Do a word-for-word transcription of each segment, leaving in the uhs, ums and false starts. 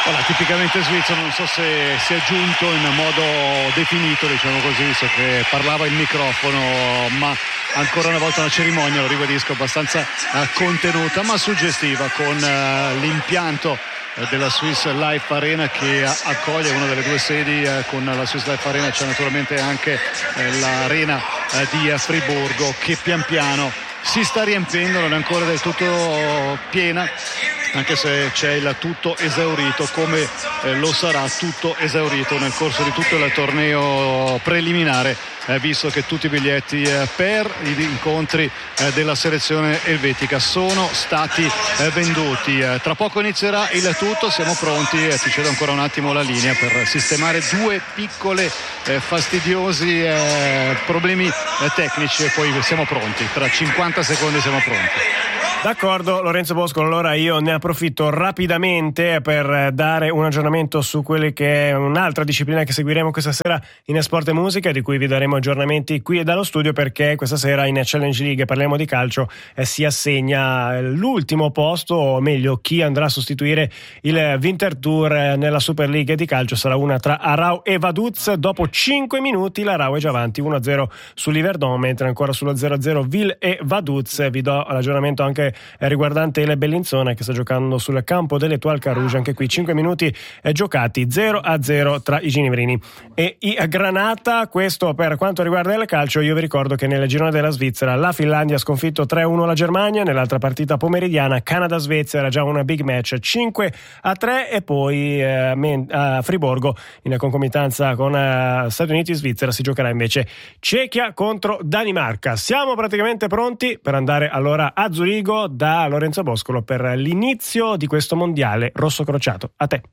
Allora, tipicamente svizzero, non so se si è giunto in modo definito, diciamo così, visto che parlava il microfono, ma ancora una volta una cerimonia, lo ribadisco, abbastanza eh, contenuta ma suggestiva, con eh, l'impianto eh, della Swiss Life Arena che accoglie una delle due sedi. Eh, con la Swiss Life Arena c'è naturalmente anche eh, l'arena eh, di Friburgo, che pian piano si sta riempiendo, non è ancora del tutto piena, anche se c'è il tutto esaurito, come eh, lo sarà tutto esaurito nel corso di tutto il torneo preliminare, eh, visto che tutti i biglietti eh, per gli incontri eh, della selezione elvetica sono stati eh, venduti. Eh, tra poco inizierà il tutto, siamo pronti, e ti cedo ancora un attimo la linea per sistemare due piccole eh, fastidiosi eh, problemi eh, tecnici, e poi siamo pronti, tra cinquanta secondi siamo pronti. D'accordo, Lorenzo Bosco, allora io ne approfitto rapidamente per dare un aggiornamento su quelle che è un'altra disciplina che seguiremo questa sera in Sport e Musica, di cui vi daremo aggiornamenti qui e dallo studio, perché questa sera in Challenge League, parliamo di calcio, eh, si assegna l'ultimo posto, o meglio chi andrà a sostituire il Winter Tour eh, nella Super League di calcio. Sarà una tra Aarau e Vaduz. Dopo cinque minuti l'Aarau è già avanti uno a zero sull'Yverdon, mentre ancora sullo zero a zero Ville e Vaduz. Vi do l'aggiornamento anche riguardante il Bellinzona, che sta giocando sul campo dell'Etoile Carouge, anche qui cinque minuti giocati, zero a zero tra i ginevrini e i Granata. Questo per quanto riguarda il calcio. Io vi ricordo che nel girone della Svizzera la Finlandia ha sconfitto tre a uno la Germania, nell'altra partita pomeridiana Canada-Svezia era già una big match cinque a tre, e poi eh, a Friburgo in concomitanza con eh, Stati Uniti e Svizzera si giocherà invece Cechia contro Danimarca. Siamo praticamente pronti per andare allora a Zurigo da Lorenzo Boscolo per l'inizio di questo mondiale rosso crociato. A te.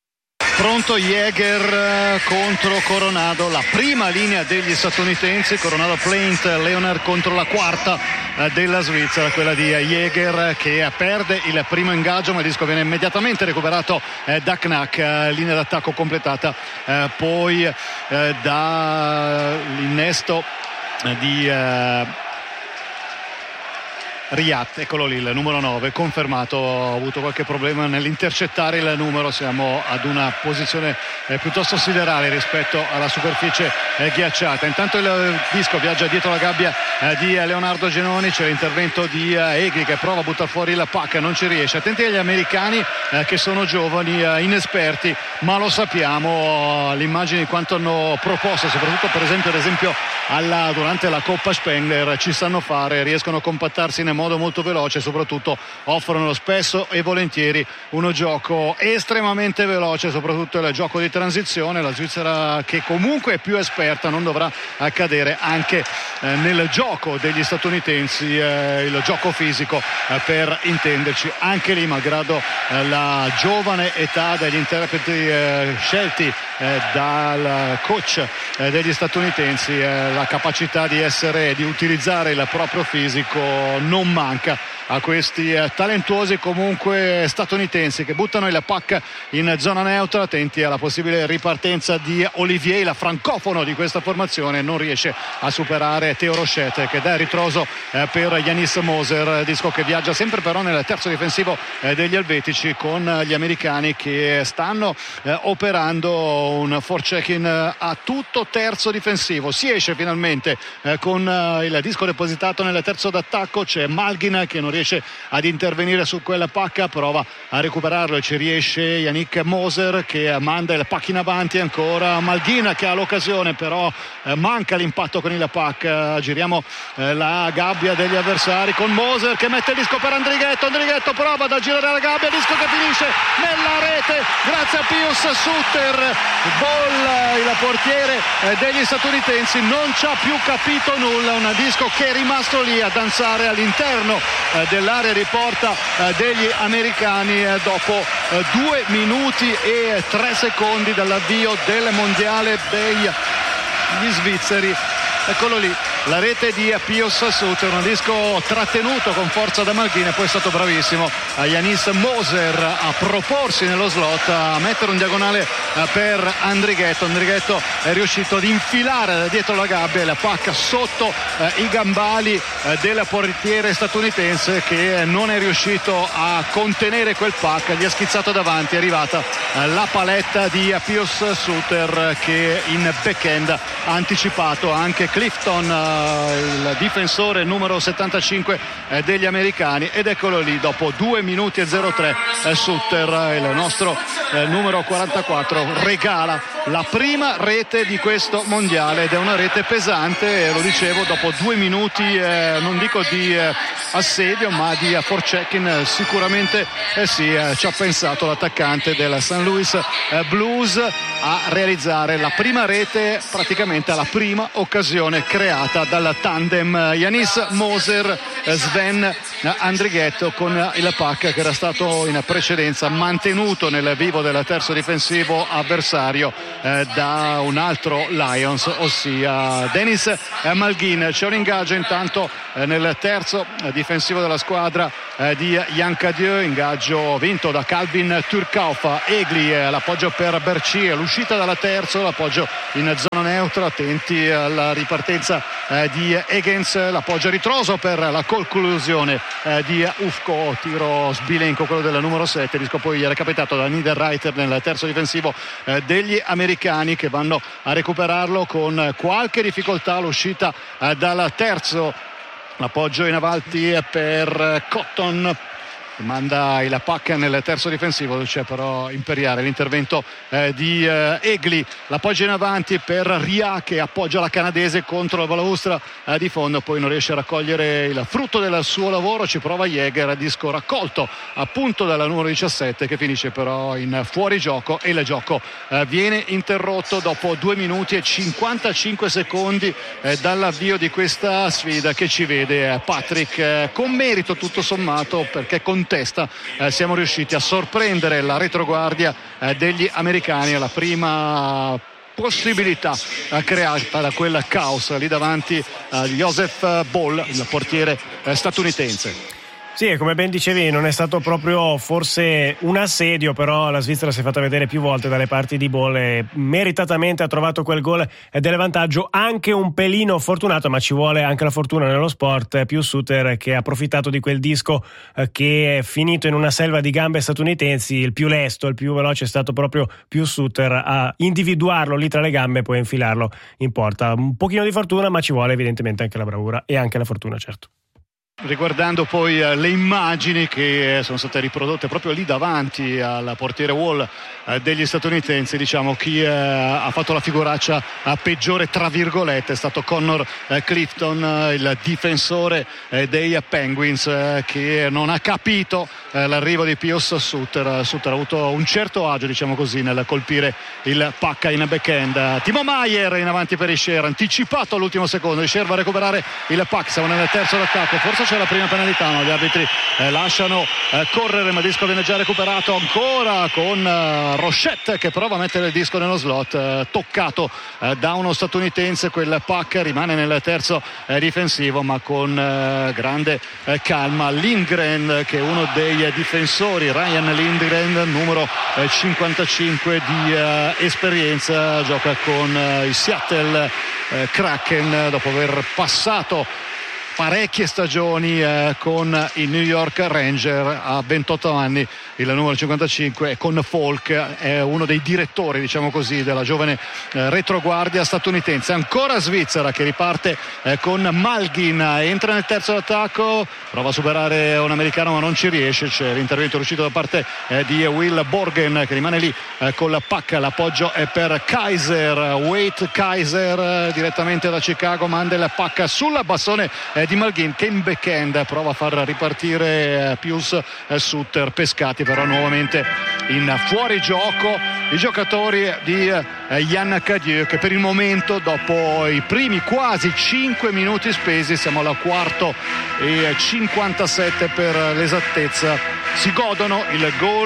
Pronto Jäger contro Coronado, la prima linea degli statunitensi, Coronado Plaint, Leonard contro la quarta della Svizzera, quella di Jäger, che perde il primo ingaggio, ma il disco viene immediatamente recuperato da Knack, linea d'attacco completata poi dall'innesto di Riat, eccolo lì, il numero nove, confermato. Ho avuto qualche problema nell'intercettare il numero, siamo ad una posizione eh, piuttosto siderale rispetto alla superficie eh, ghiacciata. Intanto il disco viaggia dietro la gabbia eh, di Leonardo Genoni, c'è l'intervento di eh, Egli che prova a buttare fuori il pack, non ci riesce. Attenti agli americani eh, che sono giovani, eh, inesperti, ma lo sappiamo, l'immagine di quanto hanno proposto, soprattutto per esempio ad esempio alla, durante la Coppa Spengler, ci sanno fare, riescono a compattarsi in modo molto veloce, soprattutto offrono spesso e volentieri uno gioco estremamente veloce, soprattutto il gioco di transizione. La Svizzera, che comunque è più esperta, non dovrà accadere anche eh, nel gioco degli statunitensi, eh, il gioco fisico eh, per intenderci. Anche lì, malgrado eh, la giovane età degli interpreti eh, scelti eh, dal coach eh, degli statunitensi, eh, la capacità di essere, di utilizzare il proprio fisico non manca a questi eh, talentuosi comunque statunitensi, che buttano il pack in zona neutra. Attenti alla possibile ripartenza di Olivier, la francofono di questa formazione, non riesce a superare Theo Rochette, che dà ritroso eh, per Yanis Moser, disco che viaggia sempre però nel terzo difensivo eh, degli elvetici, con gli americani che stanno eh, operando un forechecking a tutto terzo difensivo. Si esce finalmente eh, con eh, il disco depositato nel terzo d'attacco, c'è Malgin che non riesce ad intervenire su quella pacca, prova a recuperarlo e ci riesce Yannick Moser, che manda il pack in avanti. Ancora Malgin che ha l'occasione, però eh, manca l'impatto con il pack. Giriamo eh, la gabbia degli avversari con Moser che mette il disco per Andrighetto. Andrighetto prova ad aggirare la gabbia, disco che finisce nella rete grazie a Pius Sutter. Ball, il portiere eh, degli statunitensi non ci ha più capito nulla, un disco che è rimasto lì a danzare all'interno eh, dell'area di porta eh, degli americani eh, dopo eh, due minuti e tre secondi dall'avvio del mondiale degli svizzeri. Eccolo lì, la rete di Pius Suter, un disco trattenuto con forza da Malghin, e poi è stato bravissimo a Yanis Moser a proporsi nello slot, a mettere un diagonale per Andrighetto. Andrighetto è riuscito ad infilare da dietro la gabbia e la pacca sotto eh, i gambali eh, del portiere statunitense, che non è riuscito a contenere quel pack, gli è schizzato davanti. È arrivata eh, la paletta di Pius Suter, che in backhand ha anticipato anche Clifton, eh, il difensore numero settantacinque eh, degli americani, ed eccolo lì dopo due minuti e zero tre eh, Suter, il nostro eh, numero quarantaquattro, regala la prima rete di questo mondiale, ed è una rete pesante, lo dicevo, dopo due minuti eh, non dico di eh, assedio ma di forechecking, eh, sicuramente eh sì, eh, ci ha pensato l'attaccante del Saint Louis eh, Blues a realizzare la prima rete praticamente alla prima occasione creata dal tandem Yanis Moser Sven Andrighetto, con il pack che era stato in precedenza mantenuto nel vivo del terzo difensivo avversario eh, da un altro Lions, ossia Denis Malghin. C'è un ingaggio intanto eh, nel terzo eh, difensivo della squadra eh, di Yancadieu, ingaggio vinto da Calvin Turcauf. Egli eh, l'appoggio per Bercier, l'uscita dalla terzo, l'appoggio in zona neutra, attenti alla ripartenza eh, di Higgins, l'appoggio ritroso per la conclusione eh, di Ufko, tiro sbilenco quello del numero sette, disco poi era capitato da Niederreiter nel terzo difensivo eh, degli americani, che vanno a recuperarlo con qualche difficoltà. L'uscita eh, dal terzo, l'appoggio in avanti per Cotton, manda il pacca nel terzo difensivo, c'è però Imperiale, l'intervento eh, di eh, Egli, l'appoggio in avanti per Ria, che appoggia la canadese contro la balaustra eh, di fondo, poi non riesce a raccogliere il frutto del suo lavoro, ci prova Jäger, disco raccolto appunto dalla numero diciassette, che finisce però in fuorigioco, e il gioco eh, viene interrotto dopo due minuti e cinquantacinque secondi eh, dall'avvio di questa sfida, che ci vede eh, Patrick eh, con merito tutto sommato, perché con testa eh, siamo riusciti a sorprendere la retroguardia eh, degli americani alla prima possibilità eh, creata da quel caos lì davanti a eh, Joseph Ball, il portiere eh, statunitense. Sì, e come ben dicevi, non è stato proprio forse un assedio, però la Svizzera si è fatta vedere più volte dalle parti di Ball e meritatamente ha trovato quel gol del vantaggio, anche un pelino fortunato, ma ci vuole anche la fortuna nello sport. Più Suter, che ha approfittato di quel disco eh, che è finito in una selva di gambe statunitensi, il più lesto, il più veloce è stato proprio Più Suter a individuarlo lì tra le gambe e poi infilarlo in porta. Un pochino di fortuna, ma ci vuole evidentemente anche la bravura e anche la fortuna, certo. Riguardando poi uh, le immagini che sono state riprodotte proprio lì davanti al portiere Wall uh, degli statunitensi, diciamo chi uh, ha fatto la figuraccia uh, peggiore tra virgolette è stato Connor uh, Clifton, uh, il difensore uh, dei Penguins, uh, che non ha capito uh, l'arrivo di Pius Suter. Uh, Suter ha avuto un certo agio, diciamo così, nel colpire il pacca in backhand. Uh, Timo Maier in avanti per Ischer, anticipato all'ultimo secondo, Ischer va a recuperare il pack, siamo nel terzo d'attacco, forse c'è la prima penalità, ma gli arbitri eh, lasciano eh, correre, ma il disco viene già recuperato ancora con eh, Rochette, che prova a mettere il disco nello slot, eh, toccato eh, da uno statunitense. Quel pack rimane nel terzo eh, difensivo, ma con eh, grande eh, calma Lindgren, che è uno dei difensori, Ryan Lindgren, numero eh, cinquantacinque di eh, esperienza, gioca con eh, i Seattle eh, Kraken dopo aver passato parecchie stagioni eh, con i New York Ranger. A ventotto anni il numero cinquantacinque, e con Falk è uno dei direttori, diciamo così, della giovane eh, retroguardia statunitense. Ancora Svizzera che riparte eh, con Malghin, entra nel terzo d'attacco, prova a superare un americano ma non ci riesce, c'è l'intervento riuscito da parte eh, di Will Borgen, che rimane lì eh, con la pacca. L'appoggio è per Kaiser, Wade Kaiser eh, direttamente da Chicago, manda la pacca sulla bastone eh, di Malghin, che in backhand prova a far ripartire eh, Pius eh, Suter, pescati però nuovamente in fuorigioco i giocatori di eh, Yancadieu, che per il momento, dopo i primi quasi cinque minuti spesi, siamo al quarto e cinquantasette per l'esattezza, si godono il gol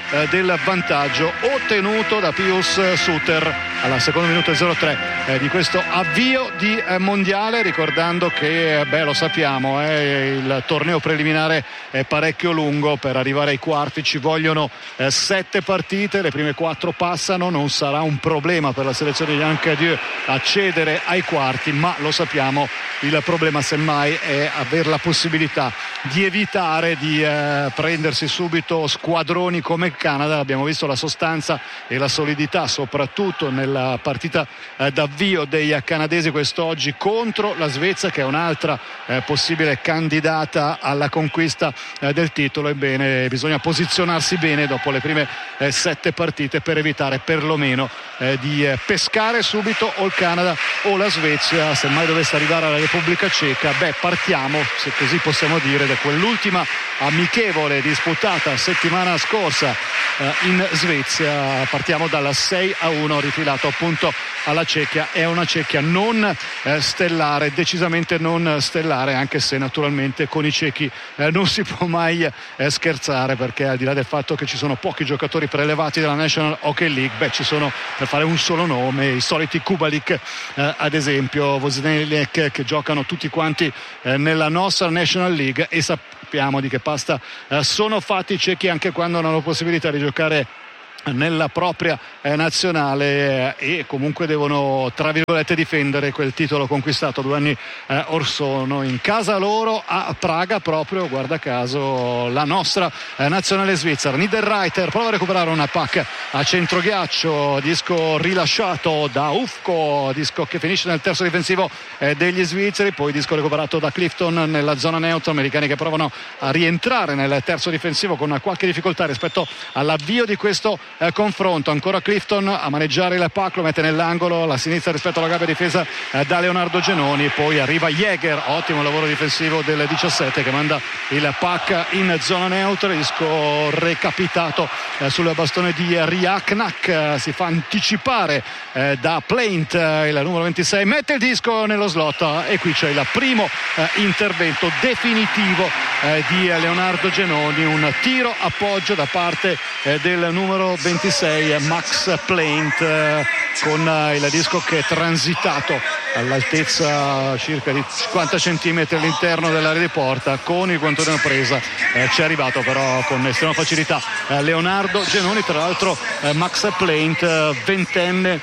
eh, del vantaggio ottenuto da Pius Suter alla seconda minuto e zero tre eh, di questo avvio di eh, mondiale, ricordando che, beh, lo sappiamo, eh, il torneo preliminare è parecchio lungo, per arrivare ai quarti ci vogliono eh, sette partite, le prime quattro passano, non sarà un problema per la selezione di Yann Cadieux accedere ai quarti, ma lo sappiamo, il problema semmai è aver la possibilità di evitare di eh, prendersi subito squadroni come il Canada. Abbiamo visto la sostanza e la solidità soprattutto nella partita eh, d'avvio dei canadesi quest'oggi contro la Svezia, che è un'altra eh, possibile candidata alla conquista eh, del titolo. Ebbene, bisogna posizionarsi bene dopo le prime eh, sette partite per evitare perlomeno eh, di eh, pescare subito o il Canada o la Svezia. Se mai dovesse arrivare alla Repubblica Ceca, beh, partiamo, se così possiamo dire, da quell'ultima amichevole disputata settimana scorsa eh, in Svezia. Partiamo dalla sei a uno rifilato appunto alla Cechia. È una Cechia non eh, stellare, decisamente non stellare, anche se naturalmente con i cechi eh, non si può mai eh, scherzare, perché al di là del fatto che ci sono pochi giocatori prelevati dalla National Hockey League, beh, ci sono, per fare un solo nome, i soliti Kubalik eh, ad esempio, Vozinelek, che giocano tutti quanti eh, nella nostra National League, e sappiamo di che pasta eh, sono fatti i cechi anche quando hanno la possibilità di giocare nella propria eh, nazionale eh, e comunque devono, tra virgolette, difendere quel titolo conquistato due anni eh, or sono in casa loro a Praga, proprio, guarda caso, la nostra eh, nazionale svizzera. Niederreiter prova a recuperare una pacca a centro ghiaccio, disco rilasciato da Ufko, disco che finisce nel terzo difensivo eh, degli svizzeri, poi disco recuperato da Clifton nella zona neutra. Americani che provano a rientrare nel terzo difensivo con qualche difficoltà rispetto all'avvio di questo Eh, confronto. Ancora Clifton a maneggiare il puck, lo mette nell'angolo, la sinistra rispetto alla gabbia difesa eh, da Leonardo Genoni, poi arriva Jäger, ottimo lavoro difensivo del diciassette che manda il puck in zona neutra, disco recapitato eh, sul bastone di Riaknak, eh, si fa anticipare eh, da Plaint, eh, il numero ventisei mette il disco nello slot eh, e qui c'è il primo eh, intervento definitivo eh, di Leonardo Genoni, un tiro appoggio da parte eh, del numero ventisei Max Plaint, eh, con eh, il disco che è transitato all'altezza circa di cinquanta centimetri all'interno dell'area di porta, con il guantone a presa eh, ci è arrivato però con estrema facilità eh, Leonardo Genoni. Tra l'altro eh, Max Plaint, eh, ventenne,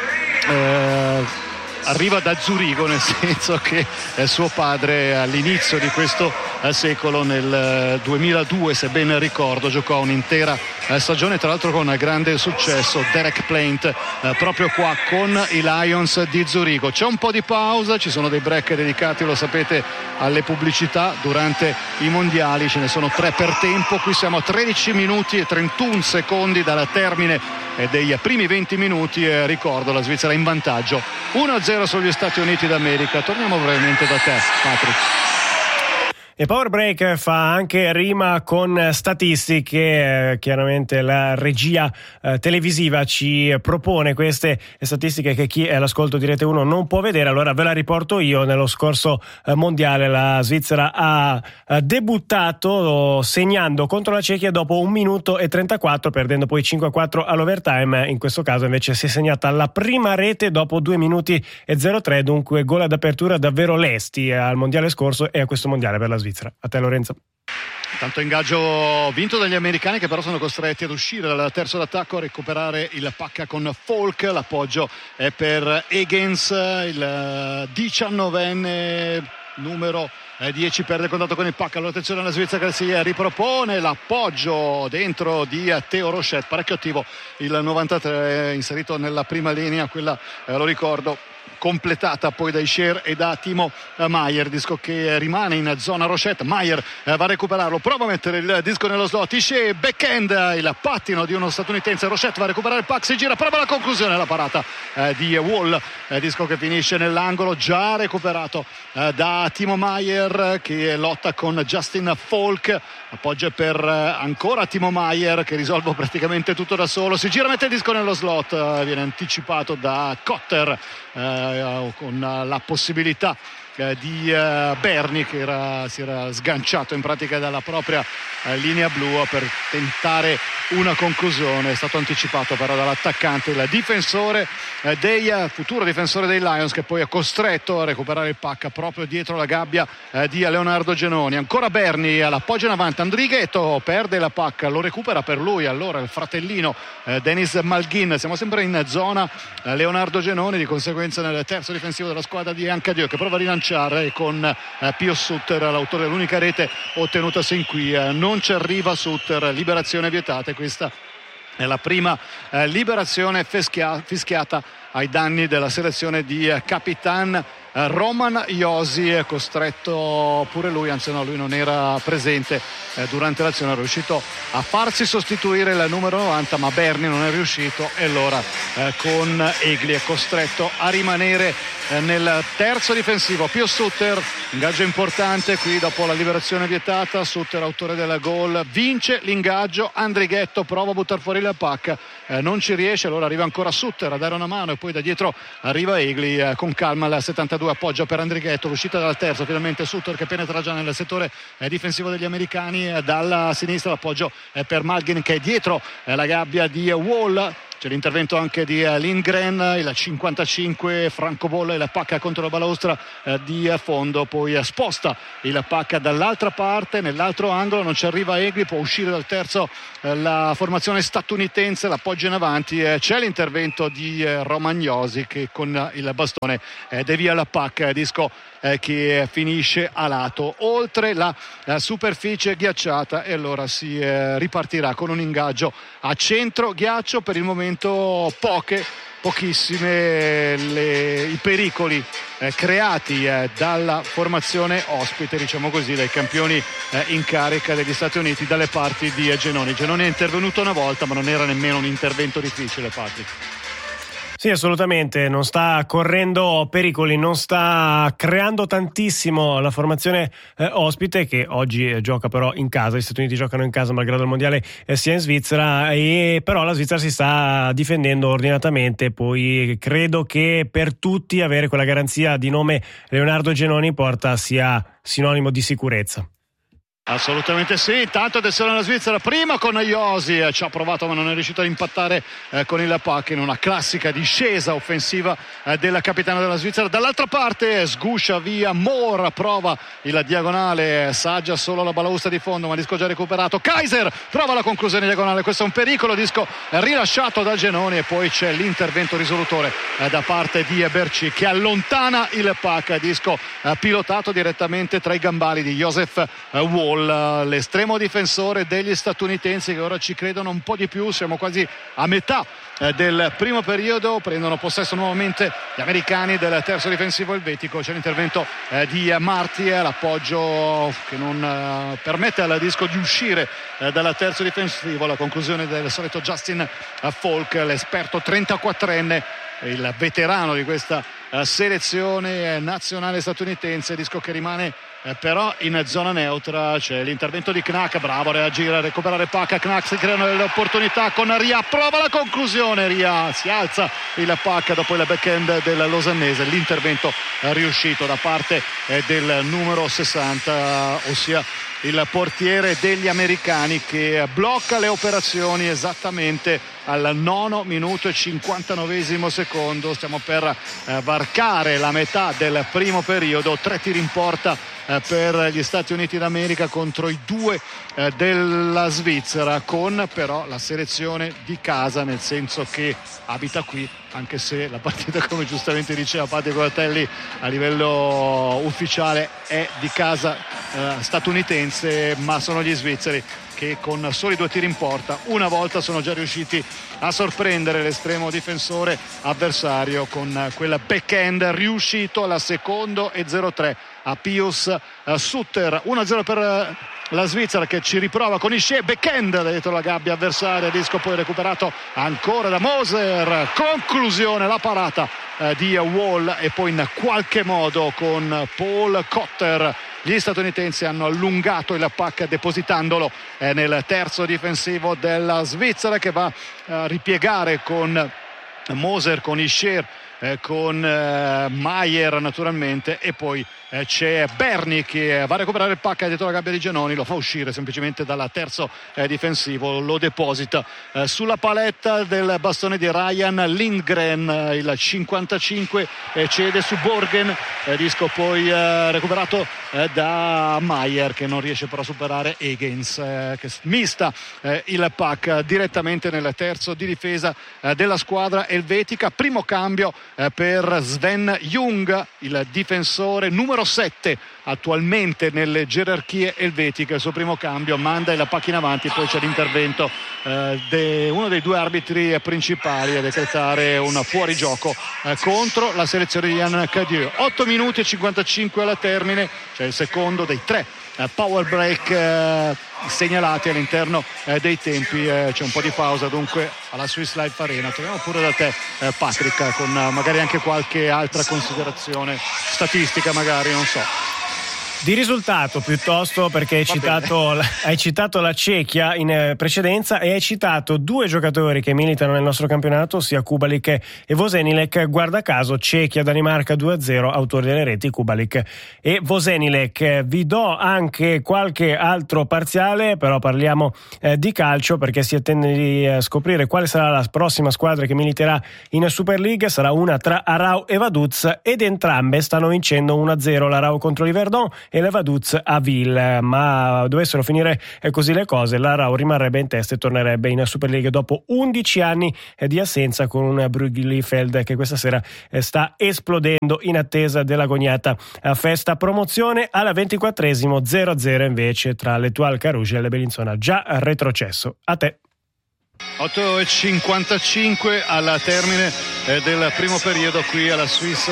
eh, arriva da Zurigo, nel senso che eh, suo padre all'inizio di questo eh, secolo, nel eh, duemiladue se ben ricordo, giocò un'intera eh, stagione, tra l'altro con grande successo, Derek Plaint, eh, proprio qua con i Lions di Zurigo. C'è un po' di pausa, ci sono dei break dedicati, lo sapete, alle pubblicità durante i mondiali, ce ne sono tre per tempo. Qui siamo a tredici minuti e trentuno secondi dal termine eh, dei primi venti minuti, eh, ricordo la Svizzera in vantaggio uno a zero sugli Stati Uniti d'America. Torniamo brevemente da te, Patrick. E Power Break fa anche rima con statistiche, eh, chiaramente la regia eh, televisiva ci propone queste statistiche che chi è all'ascolto di Rete uno non può vedere, allora ve la riporto io. Nello scorso eh, mondiale la Svizzera ha eh, debuttato segnando contro la Cechia dopo un minuto e trentaquattro, perdendo poi cinque a quattro all'overtime. In questo caso invece si è segnata la prima rete dopo due minuti e zero tre, dunque gol d'apertura davvero lesti al mondiale scorso e a questo mondiale per la Svizzera. A te, Lorenzo. Tanto ingaggio vinto dagli americani, che però sono costretti ad uscire dal terzo d'attacco a recuperare il pacca con Falk. L'appoggio è per Higgins, il diciannovenne numero dieci, perde il contatto con il pacca. Allora attenzione alla Svizzera che si ripropone, l'appoggio dentro di Theo Rochette, parecchio attivo il novantatré, inserito nella prima linea, quella eh, lo ricordo completata poi da Isher e da Timo Maier. Disco che rimane in zona Rochette, Maier eh, va a recuperarlo, prova a mettere il disco nello slot, Isher backhand, il pattino di uno statunitense, Rochette va a recuperare il puck, si gira, prova la conclusione, la parata eh, di Wall, eh, disco che finisce nell'angolo, già recuperato eh, da Timo Maier che lotta con Justin Falk. Appoggio per eh, ancora Timo Maier che risolve praticamente tutto da solo, si gira, mette il disco nello slot, eh, viene anticipato da Cotter eh, con la possibilità eh, di eh, Berni, che era, si era sganciato in pratica dalla propria eh, linea blu per tentare una conclusione. È stato anticipato però dall'attaccante, il difensore eh, dei eh, futuro difensore dei Lions, che poi è costretto a recuperare il pacca proprio dietro la gabbia eh, di Leonardo Genoni. Ancora Berni all'appoggio in avanti, Andrighetto perde la pacca, lo recupera per lui allora il fratellino eh, Denis Malghin. Siamo sempre in zona eh, Leonardo Genoni, di conseguenza nel terzo difensivo della squadra di Ancadio, che prova a rilanciare con eh, Pio Sutter, l'autore dell'unica rete ottenuta sin qui. Eh, non ci arriva Sutter, liberazione vietata. Questa è la prima eh, liberazione fischia- fischiata ai danni della selezione di eh, Capitan eh, Roman Josi, è costretto pure lui, anzi no, lui non era presente eh, durante l'azione, è riuscito a farsi sostituire il numero novanta, ma Berni non è riuscito, e allora eh, con Egli è costretto a rimanere eh, nel terzo difensivo. Pio Sutter, ingaggio importante qui dopo la liberazione vietata. Sutter, autore del gol, vince l'ingaggio. Andrighetto prova a buttare fuori la pacca, eh, non ci riesce, allora arriva ancora Sutter a dare una mano e poi da dietro arriva Egli eh, con calma al settantadue, appoggia per Andrighetto, l'uscita dal terzo, finalmente Sutter che penetra già nel settore eh, difensivo degli americani, eh, dalla sinistra l'appoggio eh, per Malghin che è dietro eh, la gabbia di Wall. C'è l'intervento anche di Lindgren, il cinquantacinque, francobolla la pacca contro la balaustra eh, di fondo, poi eh, sposta il pacca dall'altra parte, nell'altro angolo, non ci arriva Egli, può uscire dal terzo eh, la formazione statunitense, l'appoggio in avanti, eh, c'è l'intervento di eh, Romagnosi che con eh, il bastone eh, devia la pacca, disco eh, che finisce a lato, oltre la, la superficie ghiacciata, e allora si eh, ripartirà con un ingaggio a centro ghiaccio. Per il momento poche, pochissime le, i pericoli eh, creati eh, dalla formazione ospite, diciamo così, dai campioni eh, in carica degli Stati Uniti, dalle parti di eh, Genoni. Genoni è intervenuto una volta, ma non era nemmeno un intervento difficile, Patrick. Sì, assolutamente, non sta correndo pericoli, non sta creando tantissimo la formazione eh, ospite, che oggi eh, gioca però in casa. Gli Stati Uniti giocano in casa malgrado il mondiale eh, sia in Svizzera, e però la Svizzera si sta difendendo ordinatamente. Poi credo che per tutti avere quella garanzia di nome Leonardo Genoni porta sia sinonimo di sicurezza. Assolutamente sì. Intanto attenzione alla Svizzera, prima con Josi, eh, ci ha provato ma non è riuscito a impattare eh, con il pacca in una classica discesa offensiva eh, della capitana della Svizzera. Dall'altra parte sguscia via Moore, prova il diagonale, saggia solo la balaustra di fondo, ma disco già recuperato. Kaiser prova la conclusione diagonale, questo è un pericolo, disco rilasciato da Genoni, e poi c'è l'intervento risolutore eh, da parte di Berci che allontana il pacca, disco eh, pilotato direttamente tra i gambali di Joseph eh, Wall, l'estremo difensore degli statunitensi, che ora ci credono un po' di più. Siamo quasi a metà eh, del primo periodo, prendono possesso nuovamente gli americani del terzo difensivo elvetico. C'è l'intervento eh, di Marti, l'appoggio che non eh, permette al disco di uscire eh, dal terzo difensivo, la conclusione del solito Justin Falk, l'esperto trentaquattrenne, il veterano di questa eh, selezione nazionale statunitense, disco che rimane Eh, però in zona neutra. C'è l'intervento di Knack, bravo a reagire, a recuperare pacca. Knack, si creano le opportunità con Ria, prova la conclusione, Ria si alza il pacca dopo il backhand del losannese. L'intervento è riuscito da parte eh, del numero sessanta, ossia il portiere degli americani, che blocca le operazioni esattamente al nono minuto e cinquantanovesimo secondo. Stiamo per eh, varcare la metà del primo periodo. Tre tiri in porta eh, per gli Stati Uniti d'America contro i due eh, della Svizzera, con però la selezione di casa, nel senso che abita qui, anche se la partita, come giustamente diceva Patio Colatelli, a livello ufficiale è di casa eh, statunitense, ma sono gli svizzeri che con soli due tiri in porta una volta sono già riusciti a sorprendere l'estremo difensore avversario con quel backhand riuscito alla secondo e zero tre a Pius Sutter. uno a zero per la Svizzera, che ci riprova con Isce, backhand dietro la gabbia avversaria, disco poi recuperato ancora da Moser, conclusione la parata eh, di Wall, e poi in qualche modo con Paul Cotter gli statunitensi hanno allungato il pacca depositandolo eh, nel terzo difensivo della Svizzera, che va a ripiegare con Moser, con Ischer eh, con eh, Maier naturalmente, e poi eh, c'è Berni che va a recuperare il pacca dietro la gabbia di Giannoni, lo fa uscire semplicemente dal terzo eh, difensivo, lo deposita eh, sulla paletta del bastone di Ryan Lindgren, eh, il cinquantacinque, eh, cede su Borgen, eh, disco poi eh, recuperato eh, da Maier, che non riesce però a superare Higgins, eh, che mista eh, il pack direttamente nel terzo di difesa eh, della squadra elvetica. Primo cambio eh, per Sven Jung, il difensore numero sette attualmente nelle gerarchie elvetiche. Il suo primo cambio manda il pacca in avanti, poi c'è l'intervento eh, de uno dei due arbitri principali a decretare un fuorigioco eh, contro la selezione di Yann Cadieux. otto minuti e cinquantacinque alla termine, c'è il secondo dei tre uh, power break uh, segnalati all'interno uh, dei tempi. Uh, c'è un po' di pausa dunque alla Swiss Life Arena. Torniamo pure da te uh, Patrick, con uh, magari anche qualche altra considerazione statistica, magari, non so. Di risultato piuttosto, perché hai citato, hai citato la Cechia in precedenza e hai citato due giocatori che militano nel nostro campionato, sia Kubalik e Vosenilek. Guarda caso, Cechia-Danimarca due a zero, autori delle reti Kubalik e Vosenilek. Vi do anche qualche altro parziale, però parliamo eh, di calcio, perché si attende di eh, scoprire quale sarà la prossima squadra che militerà in Super League. Sarà una tra Arau e Vaduz, ed entrambe stanno vincendo uno a zero, l'Arau contro l'Yverdon e la Vaduz a Ville. Ma dovessero finire così le cose, l'Arau rimarrebbe in testa e tornerebbe in Super League dopo undici anni di assenza, con un Brugge-Liefeld che questa sera sta esplodendo in attesa dell'agoniata festa promozione. Alla ventiquattresimo zero a zero invece tra l'Etoile Carouge e la Bellinzona, già retrocesso. A te. otto e cinquantacinque al termine eh, del primo periodo qui alla Swiss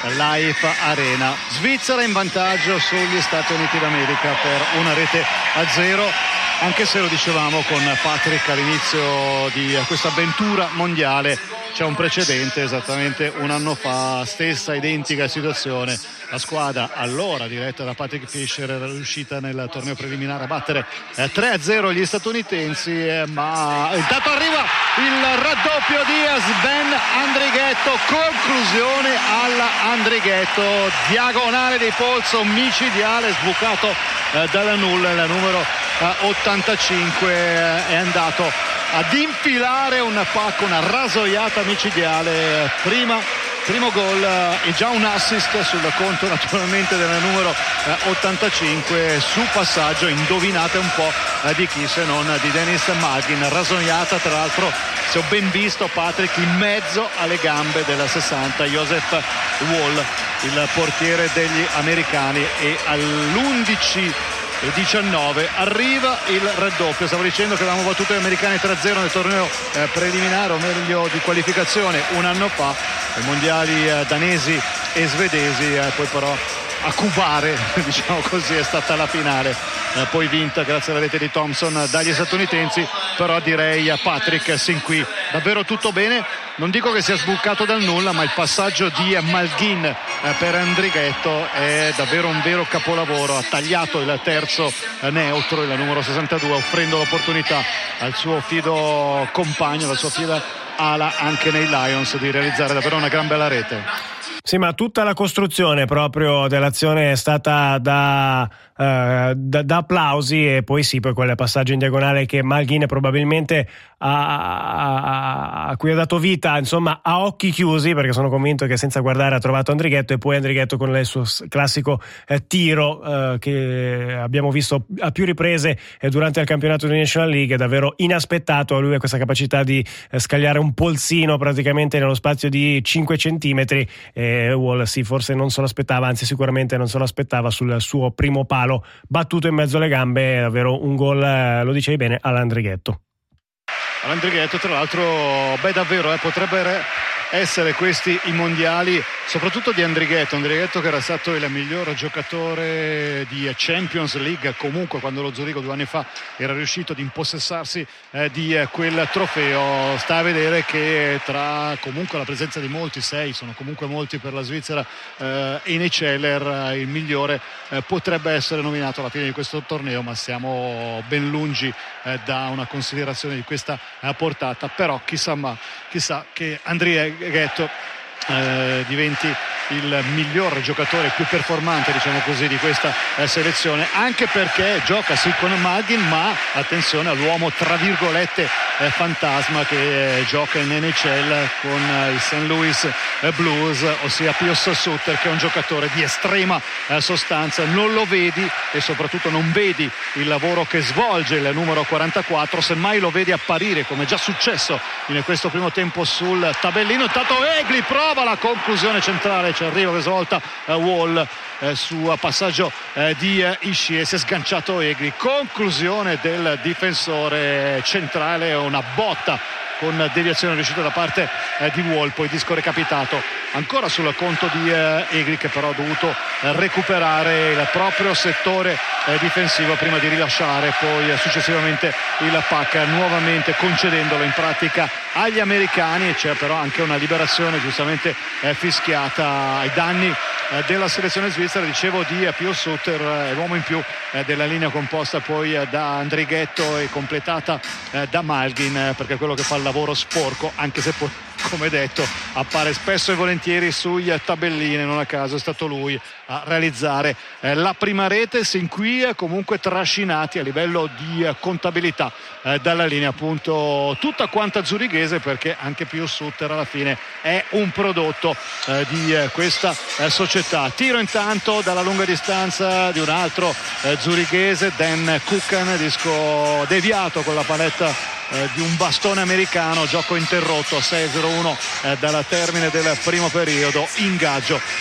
Life Arena. Svizzera in vantaggio sugli Stati Uniti d'America per una rete a zero, anche se lo dicevamo con Patrick all'inizio di questa avventura mondiale. C'è un precedente, esattamente un anno fa, stessa identica situazione. La squadra allora diretta da Patrick Fischer era riuscita nel torneo preliminare a battere eh, tre a zero gli statunitensi, eh, ma intanto arriva il raddoppio di Sven Andrighetto, conclusione alla Andrighetto, diagonale di polso micidiale, sbucato eh, dalla nulla. Il numero eh, ottantacinque eh, è andato ad infilare un pacco, una rasoiata micidiale. Prima primo gol e già un assist sul conto naturalmente del numero ottantacinque, su passaggio, indovinate un po' di chi se non di Denis Malgin. Rasoiata tra l'altro, se ho ben visto Patrick, in mezzo alle gambe della sessanta Joseph Wall, il portiere degli americani, e all'undici e diciannove arriva il raddoppio. Stavo dicendo che avevamo battuto gli americani tre a zero nel torneo eh, preliminare, o meglio di qualificazione, un anno fa, ai mondiali eh, danesi e svedesi, eh, poi però a cubare, diciamo così, è stata la finale, eh, poi vinta grazie alla rete di Thompson dagli statunitensi. Però direi a Patrick, sin qui davvero tutto bene. Non dico che sia sbucato dal nulla, ma il passaggio di Malgin eh, per Andrighetto è davvero un vero capolavoro. Ha tagliato il terzo eh, neutro, il numero sessantadue, offrendo l'opportunità al suo fido compagno, alla sua fida ala anche nei Lions, di realizzare davvero una gran bella rete. Sì, ma tutta la costruzione proprio dell'azione è stata da, uh, da, da applausi, e poi sì, poi quel passaggio in diagonale che Malgin probabilmente a, a, a cui ha dato vita, insomma, a occhi chiusi, perché sono convinto che senza guardare ha trovato Andrighetto, e poi Andrighetto con il suo classico eh, tiro eh, che abbiamo visto a più riprese eh, durante il campionato di National League, davvero inaspettato. Lui ha questa capacità di eh, scagliare un polsino praticamente nello spazio di cinque centimetri. Eh, Wall sì, forse non se lo aspettava, anzi sicuramente non se lo aspettava sul suo primo palo battuto in mezzo alle gambe. Davvero un gol, eh, lo dicevi bene, all'Andrighetto. All'Andrighetto, tra l'altro, beh davvero eh, potrebbe essere questi i mondiali, soprattutto di Andrighetto. Andrighetto che era stato il miglior giocatore di Champions League, comunque quando lo Zurigo due anni fa era riuscito ad impossessarsi eh, di eh, quel trofeo. Sta a vedere che tra comunque la presenza di molti, sei sono comunque molti per la Svizzera, eh, Ene Celler, eh, il migliore, eh, potrebbe essere nominato alla fine di questo torneo, ma siamo ben lungi eh, da una considerazione di questa eh, portata. Però chissà, ma chissà che Andrighetto eh, diventi il miglior giocatore, più performante, diciamo così, di questa eh, selezione, anche perché gioca sì con Malgin, ma attenzione all'uomo tra virgolette eh, fantasma che eh, gioca in N H L con eh, i Saint Louis eh, Blues, ossia Pius Suter, che è un giocatore di estrema eh, sostanza. Non lo vedi e soprattutto non vedi il lavoro che svolge il numero quarantaquattro, semmai lo vedi apparire, come già successo in questo primo tempo, sul tabellino. Intanto Egli prova la conclusione centrale, ci arriva questa volta uh, Wall eh, su passaggio eh, di uh, Ishii, e si è sganciato Egli. Conclusione del difensore centrale, una botta con deviazione riuscita da parte eh, di Wall, poi disco recapitato ancora sul conto di eh, Egli, che però ha dovuto eh, recuperare il proprio settore eh, difensivo prima di rilasciare poi eh, successivamente il puck, nuovamente concedendolo in pratica agli americani. C'è però anche una liberazione giustamente eh, fischiata ai danni eh, della selezione svizzera, dicevo, di eh, Pius Suter, eh, l'uomo in più eh, della linea, composta poi eh, da Andrighetto e completata eh, da Malgin, eh, perché quello che fa il lavoro sporco, anche se poi, come detto, appare spesso e volentieri sui tabellini. Non a caso è stato lui a realizzare eh, la prima rete, sin qui eh, comunque trascinati a livello di eh, contabilità eh, dalla linea, appunto, tutta quanta zurighese, perché anche Pius Suter alla fine è un prodotto eh, di eh, questa eh, società. Tiro intanto dalla lunga distanza di un altro eh, zurighese, Dan Kukan, disco deviato con la paletta Eh, di un bastone americano. Gioco interrotto a sei a zero uno eh, dalla termine del primo periodo. Ingaggio